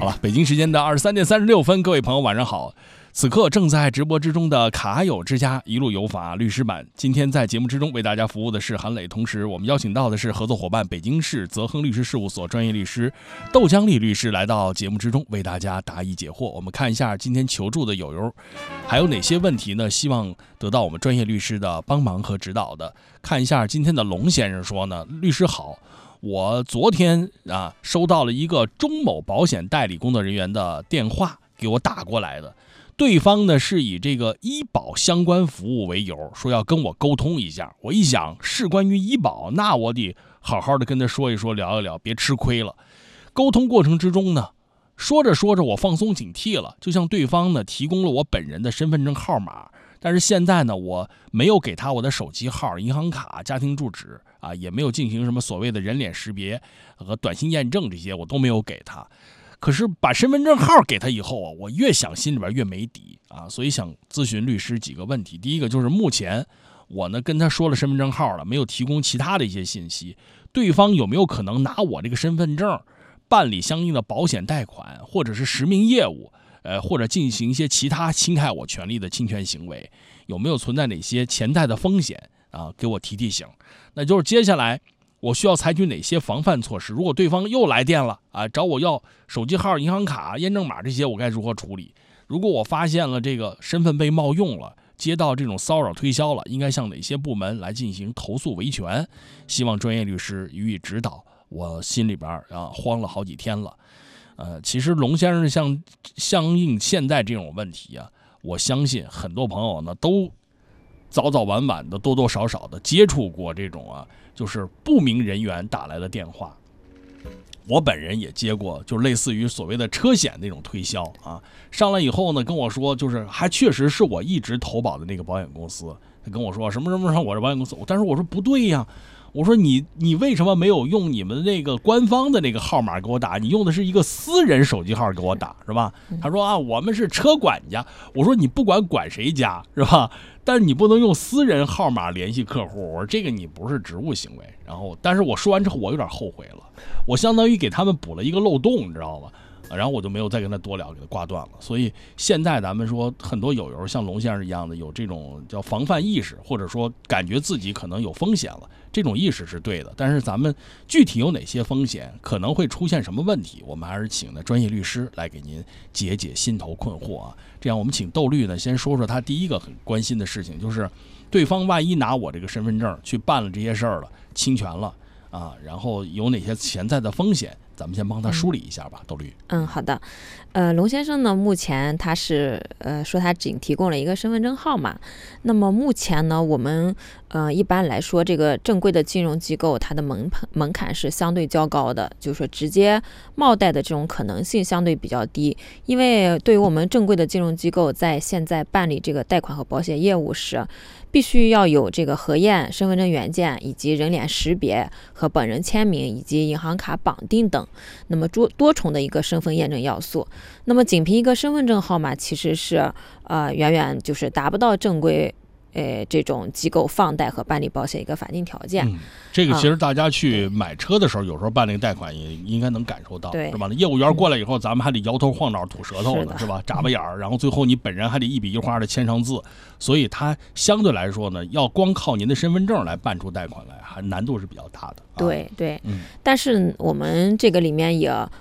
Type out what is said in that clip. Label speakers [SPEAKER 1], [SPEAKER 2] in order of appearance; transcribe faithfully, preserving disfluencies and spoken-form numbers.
[SPEAKER 1] 好了，北京时间的二十三点三十六分，各位朋友晚上好。此刻正在直播之中的卡友之家一路有法律师版，今天在节目之中为大家服务的是韩磊，同时我们邀请到的是合作伙伴北京市泽亨律师事务所专业律师窦江丽律师来到节目之中为大家答疑解惑。我们看一下今天求助的友友还有哪些问题呢？希望得到我们专业律师的帮忙和指导的。看一下今天的龙先生说呢，律师好，我昨天啊收到了一个中某保险代理工作人员的电话给我打过来的。对方呢是以这个医保相关服务为由，说要跟我沟通一下。我一想，事关于医保，那我得好好的跟他说一说，聊一聊，别吃亏了。沟通过程之中呢，说着说着我放松警惕了，就向对方呢提供了我本人的身份证号码。但是现在呢，我没有给他我的手机号、银行卡、家庭住址啊，也没有进行什么所谓的人脸识别和短信验证，这些我都没有给他。可是把身份证号给他以后啊，我越想心里边越没底啊，所以想咨询律师几个问题。第一个就是目前我呢跟他说了身份证号了，没有提供其他的一些信息，对方有没有可能拿我这个身份证办理相应的保险贷款，或者是实名业务，呃，或者进行一些其他侵害我权利的侵权行为，有没有存在哪些潜在的风险啊？给我提提醒。那就是接下来我需要采取哪些防范措施？如果对方又来电了啊，找我要手机号、银行卡、验证码这些，我该如何处理？如果我发现了这个身份被冒用了，接到这种骚扰推销了，应该向哪些部门来进行投诉维权？希望专业律师予以指导。我心里边啊慌了好几天了。呃，其实龙先生像相应现在这种问题啊，我相信很多朋友呢都早早晚晚的多多少少的接触过这种啊，就是不明人员打来的电话。我本人也接过，就类似于所谓的车险那种推销啊，上来以后呢跟我说，就是还确实是我一直投保的那个保险公司，他跟我说什么什么什么我这保险公司，但是我说不对呀。我说你你为什么没有用你们那个官方的那个号码给我打？你用的是一个私人手机号给我打是吧？他说啊，我们是车管家。我说你不管管谁家是吧？但是你不能用私人号码联系客户。我说这个你不是职务行为。然后，但是我说完之后我有点后悔了，我相当于给他们补了一个漏洞，你知道吗？然后我就没有再跟他多聊，给他挂断了。所以现在咱们说很多友友像龙先生一样的有这种叫防范意识，或者说感觉自己可能有风险了，这种意识是对的。但是咱们具体有哪些风险，可能会出现什么问题，我们还是请的专业律师来给您解解心头困惑啊。这样我们请窦律呢先说说他第一个很关心的事情，就是对方万一拿我这个身份证去办了这些事儿了，侵权了啊，然后有哪些潜在的风险，咱们先帮他梳理一下吧，窦律。
[SPEAKER 2] 嗯，好的。呃，龙先生呢，目前他是呃说他仅提供了一个身份证号码。那么目前呢，我们呃一般来说，这个正规的金融机构它的门门槛是相对较高的，就是说直接冒贷的这种可能性相对比较低。因为对于我们正规的金融机构，在现在办理这个贷款和保险业务时，必须要有这个核验、身份证原件以及人脸识别和本人签名以及银行卡绑定等，那么多多重的一个身份验证要素。那么仅凭一个身份证号码，其实是呃远远就是达不到正规呃这种机构放贷和办理保险一个法定条件。
[SPEAKER 1] 嗯，这个其实大家去买车的时候，有时候办那个贷款也应该能感受到，是吧？业务员过来以后，咱们还得摇头晃脑、吐舌头呢，是吧？眨巴眼儿，然后最后你本人还得一笔一画的签上字，所以它相对来说呢，要光靠您的身份证来办出贷款来，还难度是比较大的。
[SPEAKER 2] 对对，
[SPEAKER 1] 嗯，
[SPEAKER 2] 但是我们这个里面也